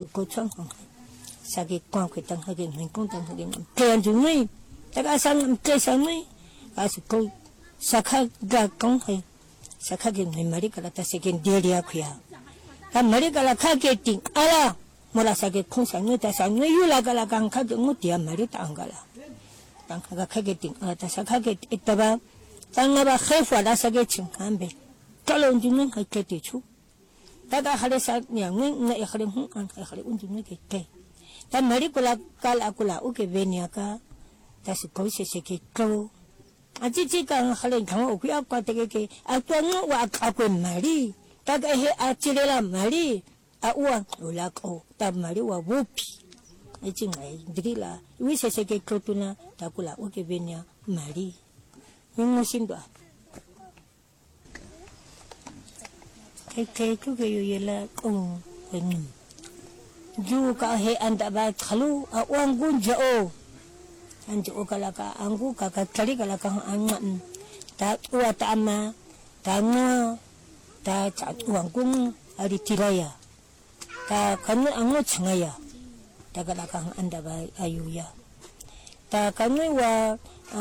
过窗红，啥个光会当那个人工当那个，这样就没，大家上这上没，还是够啥个个讲嘿，啥个个没买的个了，但是个爹爹亏啊，他买的个了看个顶，啊啦，莫啦啥个空上没，但上没有那个了，刚看着我爹买的当个了，当那个看个顶啊，但是看个一对吧，当那个海发那啥个情况呗，搞了就能还给得出。大家还得啥两个那也还得红啊，还得温度那个给，但买的过来搞了过来，我给别人家，但是搞些些给搞，啊这个还得看我不要搞这个给，啊专我啊搞过买的，大概是啊这里啦买的，啊我来搞，但买的我不皮，已经来这里啦，为些些给搞到呢，他过来我给别人买的，我心多。cái cái là ông mình dù cả hệ anh đã bắt khelu ông cũng jauh anh jauh kalau ka angku kakak kali kalau ka angan ta tua ta ama ta ngo ta cat uang cũng ada tiraya ta kanu ango changaya ta kalau ka anda ba ayuya ta kanu wa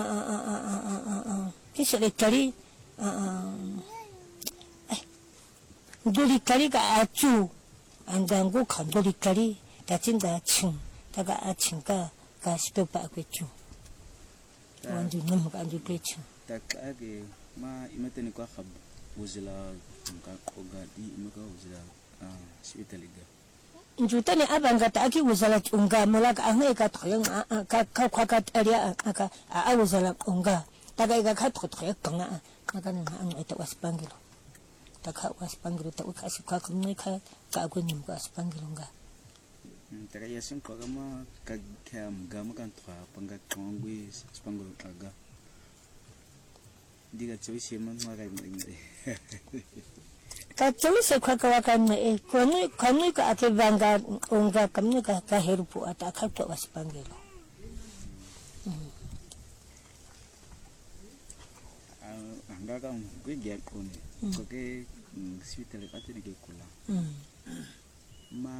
kisah kali 돌이 까리가 아주 안 당고 간돌이 까리 다친다 층 다가 아층가 가시도 빠겠죠 완전 넘어가 안 좋겠죠 takage ma imeteni kwa khab uzila ka koga di imeka uzila sibitaliga njutani abanga taki uzala unga mulaka angai ka thoyang ka ka area aka uzala unga daga ga ka thoya kanga kaga na angai ta waspangilo taka waspangilo ta ukasi kwa kumne ka ako nim ka waspangilo nga taka yasin kwa kama kagam gama kan thwa panga kongwi waspangilo kaga diga choisi man ma ga ngi ka choisi kwa ka kan me konu ka ake banga unga kamne ka herpu ata ka to waspangilo angga kan gue giat kone koke sweeter ate ne ke kula ma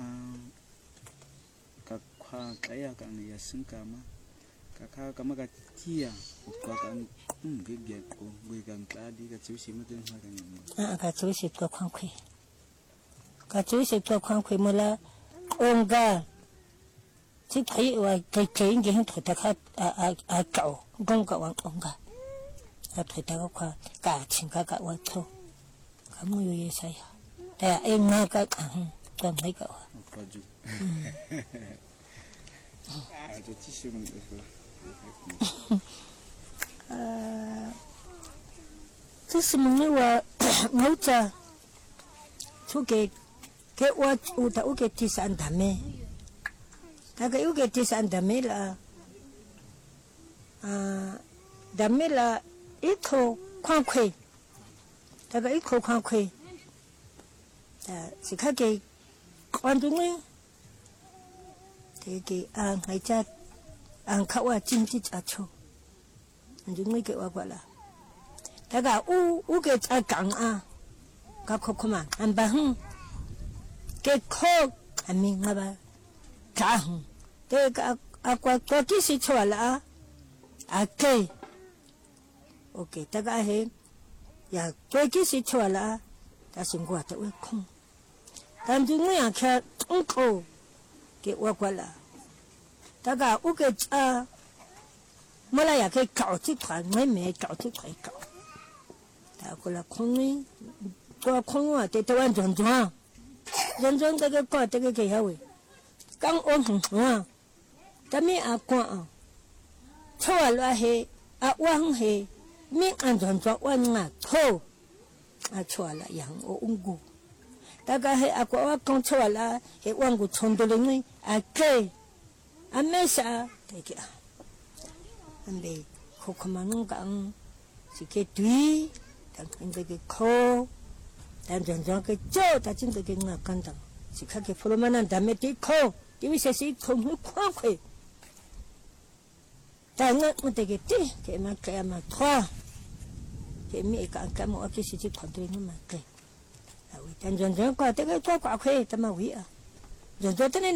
ka kwa kaya kan ya sinkama ka kama ka tia kwa kan gue giat ko gue kan kladi ka tsushi mutun ha kan ka tsushi to kwankwe ka tsushi to kwankwe mala onga chi thai wa kai nge hin thota ka a kau gong ka wang onga thầy ta có khoa cả chính cả wa thô cả mua gì sai à em nghe cái còn mấy cậu这是么我我这出给我的我给第三堂没，那个我给第三堂没了堂没了。一口宽亏，大概一口宽亏，是看给观众呢，给还在看我经济加粗，观众没给我过了，大概我给在讲啊，搞可嘛，安排哼，给考还没那吧，加哼，这个过几时出来了给。OK， 大概是呀，最近是出来了，但是我都会空。但是我也看通口给我过了，大概我给没来也可以搞这团，我没搞这团搞。他过来空呢，过空啊，得完整装，这个搞这个给下位，刚我很啊，咱们啊管啊，出来了是我是。mình ăn toàn cho ăn ngà thô chua là yang o ungu daga he akwa kon chua la he wangu chondole ni ke amesa teki ande khokhmanung kang sike tui dan inde ke kho dan jan ke cho ta chin ke nga kan dang sikha ke pholomanan dame ti kho ti wi se si khom hu khwa khwe ta nga mutege ti ke ma ka ma thwa ke mi ka mo ke si ti khon tri ma ke a wi tan jan qua te ke kwa khwe ta ma wi a jan